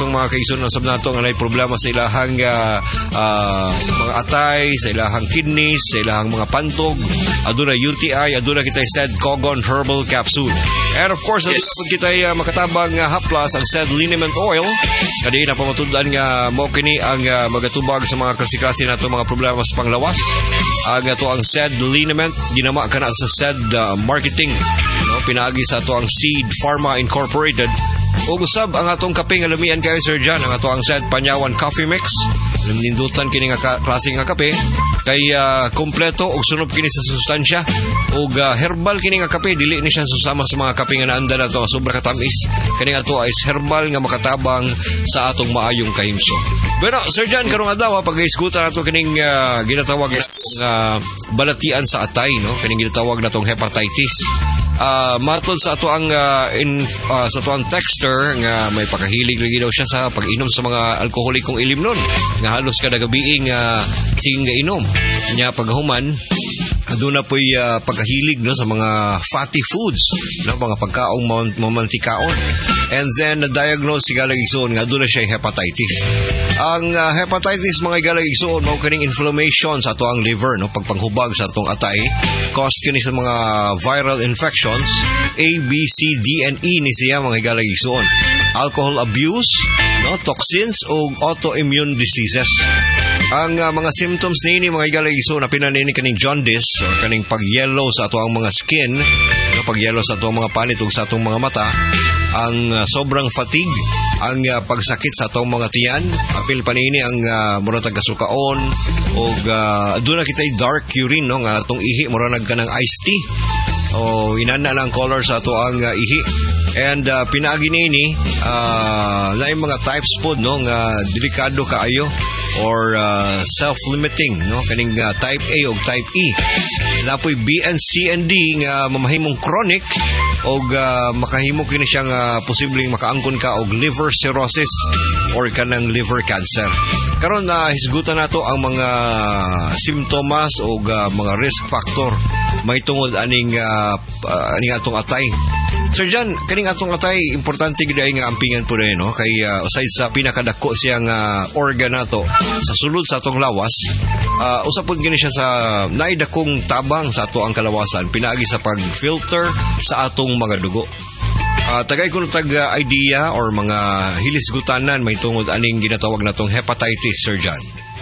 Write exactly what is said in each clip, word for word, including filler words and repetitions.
natong mga kaigsoon sab nato nga nay problema sa ilahang uh, uh, mga atay, sa ilahang kidneys, sa ilahang mga pantog, aduna U T I, aduna kita said Cogon Herbal Capsule. And of course, yes. aduna kita uh, makatabang uh, haplas ang said liniment oil. Kadi na pamatudan nga mo kini ang uh, magatubag sa mga klase-klase nato mga problema sa panglawas. Ang uh, to ang said liniment ginama kana sa said uh, marketing, no, pinaagi sa to ang Seed Pharma Incorporated. O usab ang atong kape nga lumian kayo Sir John, ang ato ang said Panyawan Coffee Mix. Nindutan kini nga klase nga kape kay uh, kompleto og sunob kini sa sustansya og uh, herbal kini nga kape, dili ni siya susama sa mga kape nga naanda na to sobra katamis. Kani nga to is herbal nga makatabang sa atong maayong kahimso. Pero Sir John, karong adlaw pag-isgutan nato kining uh, ginatawag yes. nga uh, balatian sa atay, no, kining ginatawag natong hepatitis. Uh, matod sa ato ang uh, in, uh, sa ato ang texter nga may pakahilig lagi daw siya sa pag-inom sa mga alkoholikong ilim nun nga halos kada gabi nga sige nga inom nya paghuman aduna po'y uh, pagkahilig no sa mga fatty foods, no, mga pagkaong mamantikaon. And then na-diagnose si Galagigsoon nga aduna siya hepatitis. Ang uh, hepatitis mga Galagigsoon mao kaning inflammation sa ato ang liver, no, pagpanghubag sa atong atay, cause kini sa mga viral infections, A, B, C, D, and E ni siya mga Galagigsoon. Alcohol abuse, no, toxins o autoimmune diseases. Ang uh, mga symptoms nini mga Galagigsoon na pinanini kaning jaundice or kaning pag-yellow sa ato ang mga skin, no, pag-yellow sa ato ang mga panit ug sa atong mga mata, ang uh, sobrang fatigue, ang uh, pagsakit sa atong mga tiyan, apil panini ang uh, mura tagkasukaon og uh, aduna kitay dark urine, no, nga atong ihi mura nagkanang iced tea o inana lang color sa ato ang uh, ihi. And uh, pinaagi nini uh, na mga types pod, no, nga delikado kaayo or uh, self-limiting, no, kaning uh, type A o type E. Napoy B and C and D nga mamahimong chronic og uh, makahimo kini siyang uh, posibleng makaangkon ka og liver cirrhosis or kanang liver cancer. Karon na uh, hisgutan nato ang mga simptomas og uh, mga risk factor may tungod aning uh, uh, aning atong atay. Sir John, kaning atong atay importante gid ay nga ampingan po rin, no, kay uh, aside sa pinakadako siyang uh, organ nato sa sulod sa atong lawas, uh, usapon gini siya sa naidakong tabang sa ato ang kalawasan pinaagi sa pag-filter sa atong mga dugo. Uh, tagay kuno tag uh, idea or mga hilisgutanan may tungod aning ginatawag natong hepatitis, Sir John.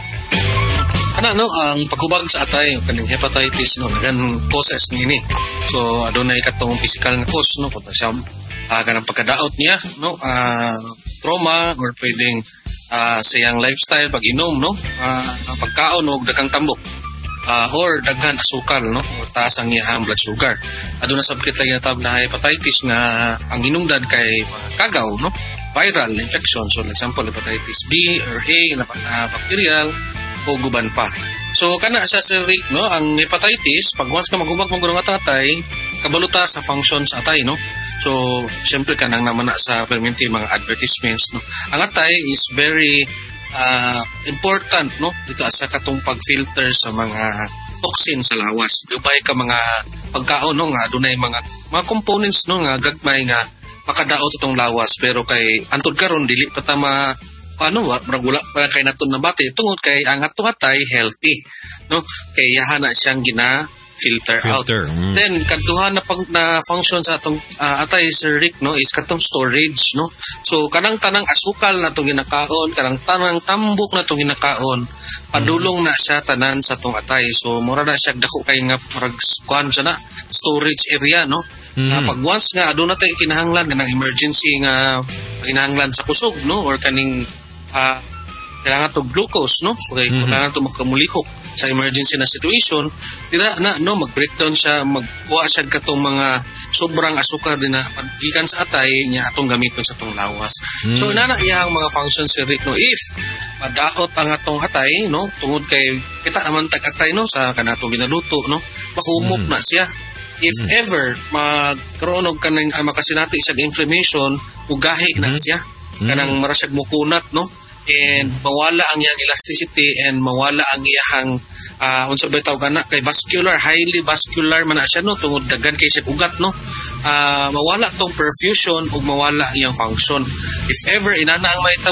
Ana no, ang paghubag sa atay kaning hepatitis, no, nagan causes nini. So adunay katong physical nga cause, no, kung siya uh, kanang pagkadaot niya, no, uh, trauma or pwedeng uh, siyang lifestyle pag-inom, no, uh, pagkaon og daghang tambok, uh, or daghan asukal, no, or taas ang iyang blood sugar. Aduna sabkit lagi na tab na hepatitis nga ang hinungdan kay kagaw, no, viral infection. So for example hepatitis B or A na, na bacterial o guban pa. So kana sa Sir Rick, no, ang hepatitis pag once ka magubag mong gurong atay kabaluta sa function sa atay, no. So syempre kanang naman na sa perminti mga advertisements, no. Ang atay is very uh, important, no, dito sa katong pag-filter sa mga toxin sa lawas. Dubay ka mga pagkaon, no, nga dunay mga mga components, no, nga gagmay nga makadaot itong lawas pero kay antod karon dili pa ta ma ano wa wala pa kay naton na bati tungod kay ang atong atay healthy, no, kay yahan na siyang gina filter, filter. out. Mm. Then kadtuhan na pag na function sa atong uh, atay Sir Rick, no, is katong storage, no. So kanang tanang asukal na itong ginakaon, kanang tanang tambok na itong ginakaon, padulong mm. na siya tanan sa atong atay. So mura na siya dako kay nga parag kuan siya na storage area, no. Mm. Uh, pag once nga aduna tay kinahanglan ng emergency nga kinahanglan sa kusog, no, or kaning uh, kailangan to glucose, no, so kay mm-hmm. kailangan to magkamulihok sa emergency na situation, dira na no mag-breakdown siya, magkuha siya katong mga sobrang asukar din na gikan sa atay niya atong gamiton sa atong lawas. Mm. So inana iyang mga functions si Rick, no, if madaot ang atong atay, no, tungod kay kita naman tag-atay, no, sa kanatong ginaluto, no, mahumok mm. na siya. If mm. ever magkaroon og kanang uh, makasinati siya inflammation, ugahi mm-hmm. na siya, kanang mm. mara siya mukunat, no, and mawala ang iyang elasticity and mawala ang iyang uh, unsa ba tawag kana kay vascular, highly vascular man na siya, no, tungod daghan kay siya ugat, no, uh, mawala tong perfusion ug mawala ang iyang function. If ever inana ang may